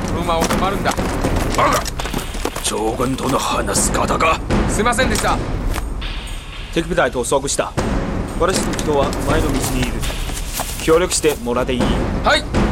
馬を止まるんだ。 バカ、将軍との話す方か。 すいませんでした。 敵部隊と遭遇した。私の人は前の道にいる。協力してもらっていい？ はい。